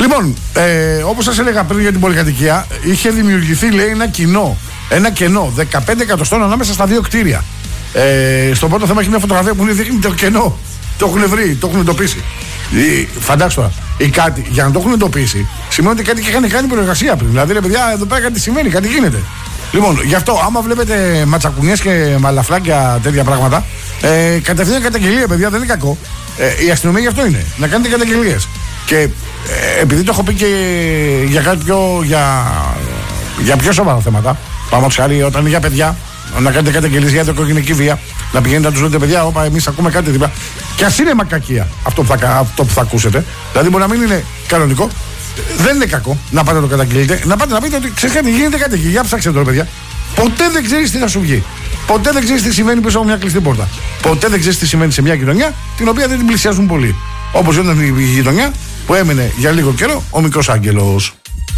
Λοιπόν, όπως σας έλεγα πριν για την πολυκατοικία, είχε δημιουργηθεί, λέει, ένα κενό 15 εκατοστών ανάμεσα στα δύο κτίρια. Στο πρώτο θέμα έχει μια φωτογραφία που δείχνει το κενό. Το έχουν βρει, το έχουν εντοπίσει. Φαντάξτε τώρα, κάτι, για να το έχουν εντοπίσει, σημαίνει ότι κάτι και είχαν κάνει προεργασία πριν. Δηλαδή, ρε παιδιά, εδώ πέρα κάτι συμβαίνει, κάτι γίνεται. Λοιπόν, γι' αυτό, άμα βλέπετε ματσακουνιές και μαλαφράκια τέτοια πράγματα, κατευθείαν καταγγελία, παιδιά, δεν είναι κακό. Η αστυνομία γι' αυτό είναι, να κάνετε καταγγελίες. Και επειδή το έχω πει και για κάτι για πιο σοβαρά θέματα, πάμε χάρη όταν είναι για παιδιά, να κάνετε καταγγελίες για οικογενειακή βία, να πηγαίνετε να τους λέτε παιδιά, όπα, εμείς ακούμε κάτι δίπλα. Και ας είναι μακακία αυτό που θα ακούσετε, δηλαδή μπορεί να μην είναι κανονικό, δεν είναι κακό να πάτε να το καταγγείλετε, να πάτε να πείτε ότι ξέρετε, γίνεται κάτι εκεί, για ψάξτε τώρα, παιδιά. Ποτέ δεν ξέρεις τι θα σου βγει. Ποτέ δεν ξέρεις τι συμβαίνει πίσω από μια κλειστή πόρτα. Ποτέ δεν ξέρεις τι συμβαίνει σε μια γειτονιά την οποία δεν την πλησιάζουν πολύ. Όπως ήταν η γειτονιά που έμενε για λίγο καιρό ο μικρός Άγγελος.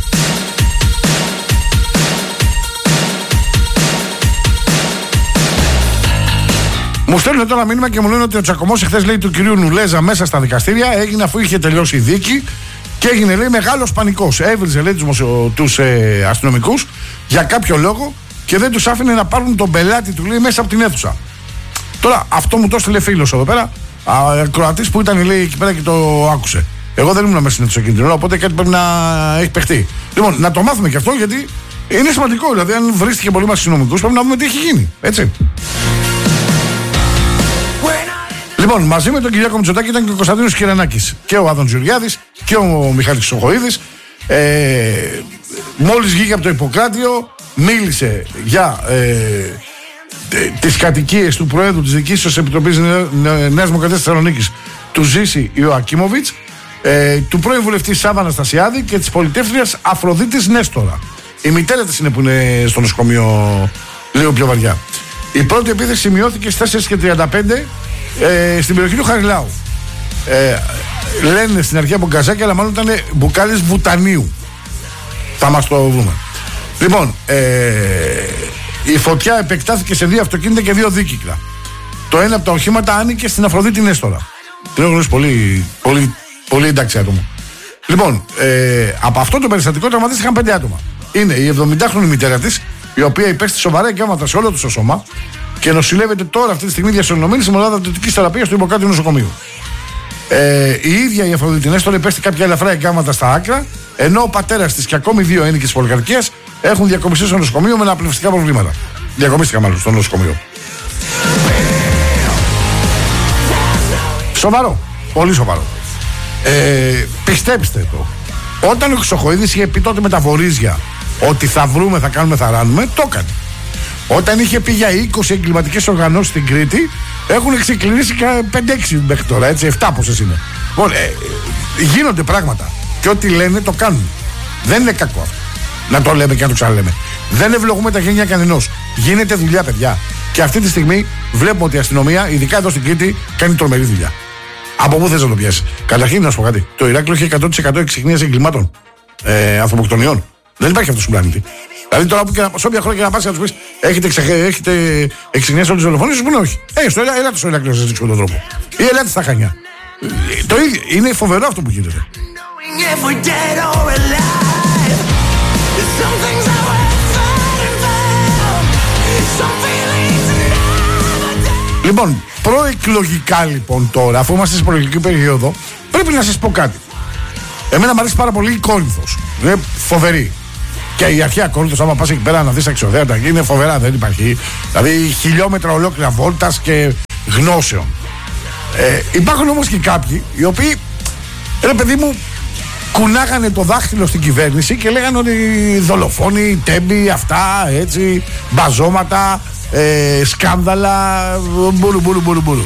Μου στέλνουν τώρα μήνυμα και μου λένε ότι ο τσακωμός εχθές, λέει, του κυρίου Νουλέζα μέσα στα δικαστήρια έγινε αφού είχε τελειώσει η δίκη και έγινε, λέει, μεγάλος πανικός. Έβριζε, λέει, τους αστυνομικούς για κάποιο λόγο και δεν τους άφηνε να πάρουν τον πελάτη του, λέει, μέσα από την αίθουσα. Τώρα αυτό μου το έστειλε φίλος εδώ πέρα, Κροατής που ήταν, λέει, εκεί πέρα και το άκουσε. Εγώ δεν ήμουν μέσα στην αίθουσα εκείνη την ώρα, οπότε κάτι πρέπει να έχει παιχτεί. Λοιπόν, να το μάθουμε και αυτό γιατί είναι σημαντικό. Δηλαδή, αν βρίστηκε πολύ μας αστυνομικούς, πρέπει να δούμε τι έχει γίνει. Έτσι. Λοιπόν, μαζί με τον Κυριάκο Μητσοτάκη ήταν και ο Κωνσταντίνος Κυρανάκης και ο Άδων Τζουριάδης και ο Μιχάλης Χρυσοχοΐδης. Μόλις βγήκε από το Ιπποκράτιο, μίλησε για τις κατοικίες του Προέδρου της Διοικήσεως Επιτροπής Νέας Δημοκρατίας Θεσσαλονίκης, του Ζήση Ιωακίμοβιτς, του πρώην βουλευτή Σάββα Αναστασιάδη και της πολιτεύτριας Αφροδίτης Νέστορα. Η μητέρα της είναι που είναι στο νοσοκομείο λίγο πιο βαριά. Η πρώτη επίθεση σημειώθηκε στις 4:35 στην περιοχή του Χαριλάου. Λένε στην αρχή από γκαζάκια, αλλά μάλλον ήταν μπουκάλες βουτανίου. Θα μας το δούμε. Λοιπόν, η φωτιά επεκτάθηκε σε 2 αυτοκίνητα και 2 δίκυκλα. Το ένα από τα οχήματα άνοικε στην Αφροδίτη Νέστορα. Την έχω γνωρίσει πολύ εντάξει άτομο. Λοιπόν, από αυτό το περιστατικό τραυματίστηκαν 5 άτομα. Είναι η 70χρονη μητέρα της, η οποία υπέστη σοβαρά εγκάματα σε όλο το σώμα και νοσηλεύεται τώρα αυτή τη στιγμή διασωληνωμένη σε μονάδα δυτικής θεραπείας του Ιπποκράτιου νοσοκομείου. Η ίδια η Αφροδίτη Νέστορα υπέστη κάποια ελαφρά εγκάματα στα άκρα, ενώ ο πατέρας της και ακόμη 2 ένοικες της πολυκατοικίας έχουν διακομιστεί στο νοσοκομείο με αναπνευστικά προβλήματα. Διακομίστηκαν μάλλον στο νοσοκομείο. Σοβαρό. Πολύ σοβαρό. Πιστέψτε το. Όταν ο Χρυσοχοΐδης είχε πει τότε με τα βορίζια ότι θα βρούμε, θα κάνουμε, θα ράνουμε, το έκανε. Όταν είχε πει για 20 εγκληματικές οργανώσεις στην Κρήτη, έχουν ξεκληρίσει 5-6 μέχρι τώρα, έτσι, 7 πόσες είναι. Λοιπόν, γίνονται πράγματα. Και ό,τι λένε το κάνουν. Δεν είναι κακό αυτό. Να το λέμε και να το ξαναλέμε. Δεν ευλογούμε τα γένια κανενός. Γίνεται δουλειά, παιδιά. Και αυτή τη στιγμή βλέπουμε ότι η αστυνομία, ειδικά εδώ στην Κρήτη, κάνει τρομερή δουλειά. Από πού θες να το πιάσεις? Καταρχήν να σου πω κάτι. Το Ηράκλειο έχει 100% εξυχνίαση εγκλημάτων. Ανθρωποκτονιών. Δεν υπάρχει αυτό στον πλανήτη. Δηλαδή τώρα σε όποια χρόνια να πας και να τους πεις έχετε εξυχνίαση όλες τις δολοφονίες, σου πούνε όχι. Ελάτε στο Ηράκλειο να σας δείξουμε τον τρόπο. Ή ελάτε στα Χανιά. Το ίδιο. Είναι φοβερό αυτό που γίνεται. Λοιπόν, προεκλογικά λοιπόν τώρα, αφού είμαστε σε προεκλογική περίοδο, πρέπει να σας πω κάτι. Εμένα μου αρέσει πάρα πολύ η Κόρινθος. Είναι φοβερή. Και η αρχαία Κόρινθος, άμα πας εκεί πέρα να δεις τα εξωδέατα, είναι φοβερά, δεν υπάρχει. Δηλαδή χιλιόμετρα ολόκληρα βόλτας και γνώσεων. Υπάρχουν όμως και κάποιοι οι οποίοι, ρε παιδί μου, κουνάγανε το δάχτυλο στην κυβέρνηση και λέγανε ότι δολοφόνοι, τέμποι, αυτά, έτσι, μπαζώματα, σκάνδαλα, μπουρου.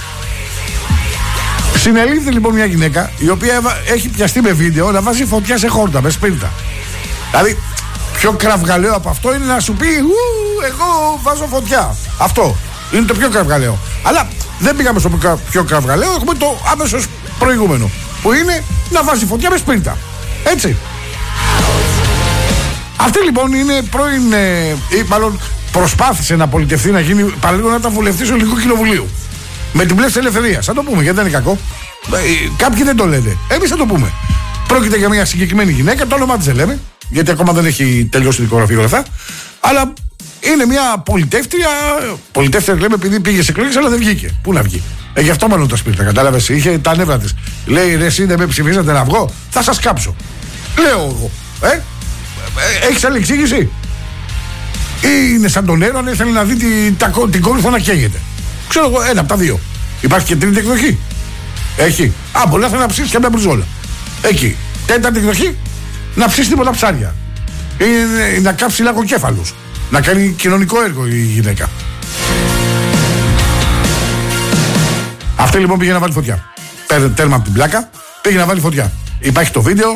Συνελήφθη λοιπόν μια γυναίκα η οποία έχει πιαστεί με βίντεο να βάζει φωτιά σε χόρτα, με σπίρτα. Δηλαδή, πιο κραυγαλαίο από αυτό είναι να σου πει εγώ βάζω φωτιά. Αυτό είναι το πιο κραυγαλαίο. Αλλά δεν πήγαμε στο πιο κραυγαλαίο, έχουμε το άμεσος προηγούμενο, που είναι να βάζει φωτιά με σπίρτα. Έτσι. Αυτή λοιπόν είναι πρώην, ή μάλλον προσπάθησε να πολιτευτεί, να γίνει παραλίγο να ήταν βουλευτής του Ελληνικού Κοινοβουλίου. Με την πλεύση ελευθερίας. Θα το πούμε γιατί δεν είναι κακό. Κάποιοι δεν το λένε. Εμείς θα το πούμε. Πρόκειται για μια συγκεκριμένη γυναίκα, το όνομά της δεν λέμε, γιατί ακόμα δεν έχει τελειώσει τη δικογραφία όλα αυτά. Αλλά είναι μια πολιτεύτρια. Πολιτεύτρια λέμε επειδή πήγε σε εκλογές, αλλά δεν βγήκε. Πού να βγει. Γι' αυτό μάλλον το σπίτι, κατάλαβες. Είχε τα νεύρα της. Λέει ρε, εσύ δεν με ψηφίσατε να βγω, θα σας κάψω. Λέω εγώ. Έχεις άλλη εξήγηση? Ή είναι σαν τον Έρωνα, ήθελε να δει την Κόρινθο να καίγεται. Ξέρω εγώ, ένα από τα δύο. Υπάρχει και τρίτη εκδοχή. Έχει. Μπορεί να θέλει να ψήσει και μια μπριζόλα. Εκεί. Τέταρτη εκδοχή, να ψήσει τίποτα ψάρια. Ή να κάψει λαγοκέφαλους. Να κάνει κοινωνικό έργο η γυναίκα. Αυτή λοιπόν πήγε να βάλει φωτιά. Τέρμα από την πλάκα, πήγε να βάλει φωτιά. Υπάρχει το βίντεο.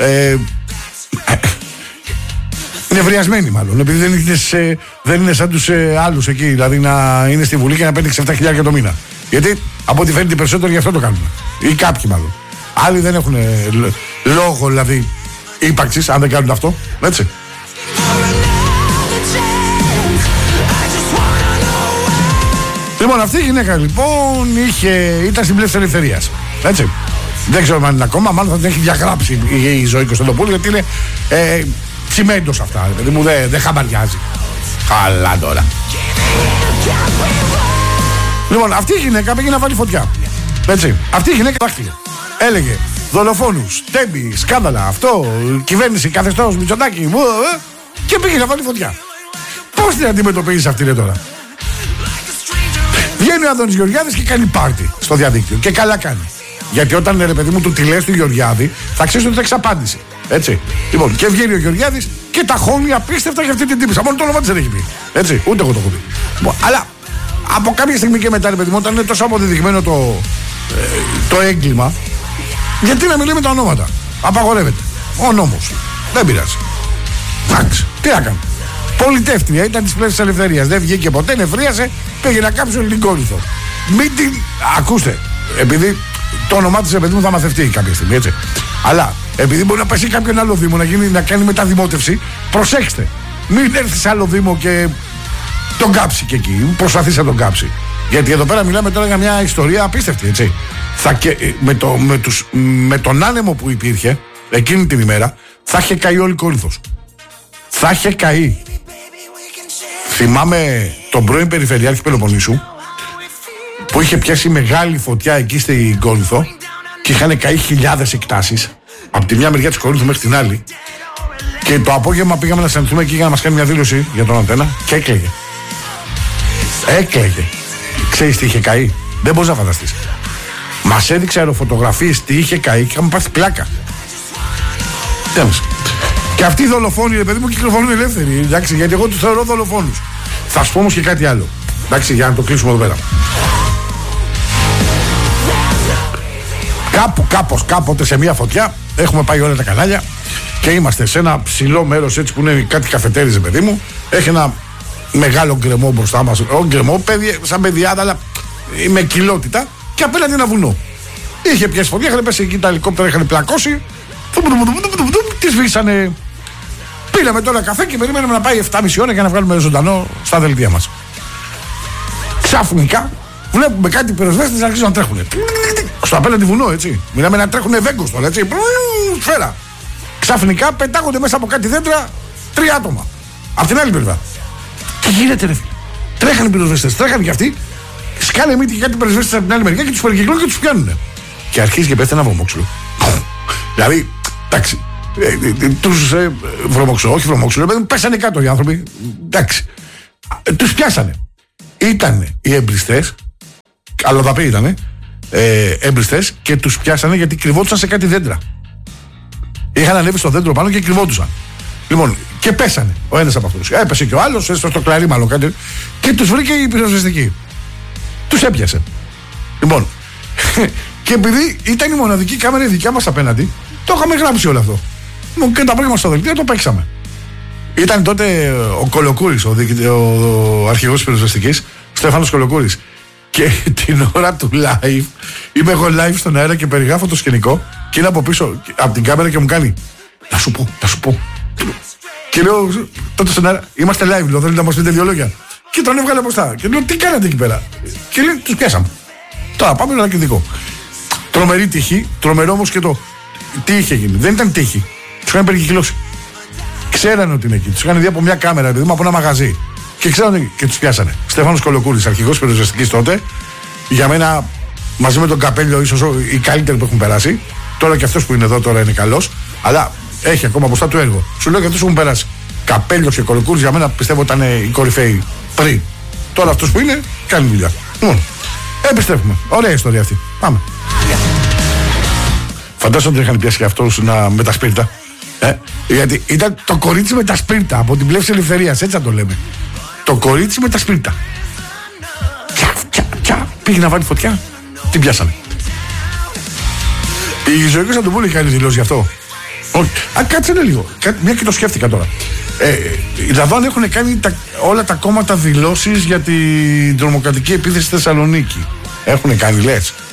Είναι ευριασμένη μάλλον, επειδή δεν είναι σαν τους άλλους εκεί, δηλαδή να είναι στη Βουλή και να παίρνει 7.000 το μήνα. Γιατί από ό,τι φαίνεται οι περισσότεροι γι' αυτό το κάνουν. Ή κάποιοι μάλλον. Άλλοι δεν έχουν λόγο δηλαδή ύπαρξης, αν δεν κάνουν αυτό. Έτσι. Λοιπόν, αυτή η γυναίκα λοιπόν ήταν στην πλεύση της ελευθερίας. Έτσι. Δεν ξέρω αν είναι ακόμα, μάλλον θα την έχει διαγράψει η Ζωή Κωνσταντοπούλου, γιατί είναι τσιμέντος αυτά. Δηλαδή μου δεν χαμπαριάζει. Καλά τώρα. Λοιπόν, αυτή η γυναίκα πήγε να βάλει φωτιά. Έτσι. Αυτή η γυναίκα δάχτυλε. Έλεγε δολοφόνους, τέμπη, σκάνδαλα, αυτό, κυβέρνηση, καθεστώς, Μητσοτάκη, και πήγε να βάλει φωτιά. Πώς την αντιμετωπίζεις αυτή τώρα? Βγαίνει ο Άδωνης Γεωργιάδης και κάνει πάρτι στο διαδίκτυο. Και καλά κάνει. Γιατί όταν ρε παιδί μου του τη λες του Γεωργιάδη, θα ξέρεις ότι θα έχεις απάντηση. Έτσι. Λοιπόν, και βγαίνει ο Γεωργιάδης και τα χώνει απίστευτα για αυτή την τύπησα. Μόνο το όνομα της δεν έχει πει. Έτσι. Ούτε εγώ το έχω πει. Αλλά από κάποια στιγμή και μετά, ρε παιδί μου, όταν είναι τόσο αποδεδειγμένο το έγκλημα, γιατί να μην λέμε τα ονόματα? Απαγορεύεται. Ο νόμος. Δεν πειράζει. Εντάξει. Τι να κάνω. Πολιτεύτρια, ήταν της πλεύσης της ελευθερίας. Δεν βγήκε ποτέ, νευρίασε, πήγε να κάψει την Κόρινθο. Μην την. Ακούστε, επειδή το όνομά της, παιδί μου, θα μαθευτεί κάποια στιγμή, έτσι. Αλλά επειδή μπορεί να πάει σε κάποιον άλλο Δήμο να κάνει μεταδημότευση, προσέξτε. Μην έρθει σε άλλο Δήμο και τον κάψει και εκεί. Προσπαθεί να τον κάψει. Γιατί εδώ πέρα μιλάμε τώρα για μια ιστορία απίστευτη, έτσι. Με τον άνεμο που υπήρχε εκείνη την ημέρα, θα είχε καεί όλη η Κόρινθος. Θα είχε καεί. Θυμάμαι τον πρώην Περιφερειάρχη Πελοποννήσου που είχε πιάσει μεγάλη φωτιά εκεί στην Κόρινθο και είχαν καεί χιλιάδες εκτάσεις από τη μια μεριά της Κόρινθου μέχρι την άλλη. Και το απόγευμα πήγαμε να συναντηθούμε εκεί για να μας κάνει μια δήλωση για τον Αντένα και έκλαιγε. Έκλαιγε. Ξέρεις τι είχε καεί? Δεν μπορείς να φανταστείς. Μας έδειξε αεροφωτογραφίες τι είχε καεί και είχαμε πάθει πλάκα. Τέλος. Και αυτοί οι δολοφόνοι, ρε παιδί μου, κυκλοφορούν ελεύθεροι. Εντάξει, γιατί εγώ τους θεωρώ δολοφόνους. Θα σου πω όμως και κάτι άλλο. Εντάξει, για να το κλείσουμε εδώ πέρα. Κάποτε σε μια φωτιά έχουμε πάει όλα τα κανάλια και είμαστε σε ένα ψηλό μέρος έτσι που είναι κάτι καφετέριζε, παιδί μου. Έχει ένα μεγάλο γκρεμό μπροστά μας. Γκρεμό, σαν παιδιάδα, αλλά με κοιλότητα. Και απέναντι ένα βουνό. Είχε πιάσει φωτιά, είχαν πέσει εκεί τα ελικόπτερα, είχαν πλακώσει. Τι σβήσανε. Πήραμε τώρα καφέ και περιμέναμε να πάει 7,5 ώρα για να βγάλουμε ζωντανό στα δελτία μας. Ξαφνικά βλέπουμε κάτι πυροσβέστες να αρχίζουν να τρέχουν. Στο απέναντι βουνό, έτσι. Μιλάμε να τρέχουν βέγκος τώρα, έτσι. Σφαίρα. Ξαφνικά πετάγονται μέσα από κάτι δέντρα 3 άτομα. Απ' την άλλη πλευρά. Τι γίνεται, ρε φίλε? Τρέχανε οι πυροσβέστες, τρέχανε κι αυτοί. Σκάνε μύτη και κάτι πυροσβέστες από την άλλη μεριά και τους περικυκλώνουν και τους πιάνουν. Και αρχίζει και πέφτει ένα βρωμόξυλο. Δηλαδή, εντάξει. Τους όχι βρωμόξυλο, πέσανε κάτω οι άνθρωποι. Εντάξει. Τους πιάσανε. Ήτανε οι εμπριστές, αλλοδαποί ήτανε, εμπριστές και τους πιάσανε γιατί κρυβόντουσαν σε κάτι δέντρα. Είχαν ανέβει στο δέντρο πάνω και κρυβόντουσαν. Λοιπόν, και πέσανε ο ένας από αυτούς. Έπεσε και ο άλλος, έστω στο κλαρί μάλλον κάτι. Και τους βρήκε η πυροσβεστική. Τους έπιασε. Λοιπόν, και επειδή ήταν η μοναδική κάμερα η δικιά μας απέναντι, το είχαμε γράψει όλο αυτό. Και τα πρώτα στο δελτίο το παίξαμε. Ήταν τότε ο Κολοκούρης, ο αρχηγός της πυροσβεστικής, Στέφανος Κολοκούρης. Και την ώρα του live, είμαι εγώ live στον αέρα και περιγράφω το σκηνικό και είναι από πίσω, από την κάμερα και μου κάνει θα σου πω. Και λέω τότε στον αέρα, είμαστε live, λέω, θέλετε να μας πείτε 2 λόγια. Και τον έβγαλε μπροστά. Και λέω, τι κάνατε εκεί πέρα? Και λέει, τους πιάσαμε. Τώρα πάμε ένα κριτικό. Τρομερή τυχή, τρομερό όμως και το τι είχε γίνει. Δεν ήταν τύχη. Τους είχαν περικυκλώσει. Ξέρανε ότι είναι εκεί. Τους είχαν δει από μια κάμερα, επειδή από ένα μαγαζί. Και ξέρανε και τους πιάσανε. Στέφανος Κολοκούρης, αρχηγός πυροσβεστικής τότε. Για μένα, μαζί με τον Καπέλιο, ίσως οι καλύτεροι που έχουν περάσει. Τώρα και αυτός που είναι εδώ τώρα είναι καλός. Αλλά έχει ακόμα μπροστά του έργο. Σου λέω και αυτούς που έχουν περάσει. Καπέλιος και Κολοκούρης για μένα πιστεύω ήταν οι κορυφαίοι πριν. Τώρα αυτός που είναι κάνει δουλειά. Επιστρέφουμε. Ωραία ιστορία αυτή. Πάμε. Φαντάζομαι ότι είχαν πιάσει και αυτούς με τα σπίρτα. Γιατί ήταν το κορίτσι με τα σπίρτα από την πλεύση ελευθερίας, έτσι θα το λέμε. Το κορίτσι με τα σπίρτα. Πήγε να βάλει φωτιά. Την πιάσανε. Η ζωή του Σαντοπούλου είχε κάνει δηλώσει γι' αυτό. Όχι. Κάτσε λίγο. Μια και το σκέφτηκα τώρα. Οι Λαδόν έχουν κάνει όλα τα κόμματα δηλώσεις για την τρομοκρατική επίθεση στη Θεσσαλονίκη. Έχουν κάνει, λες.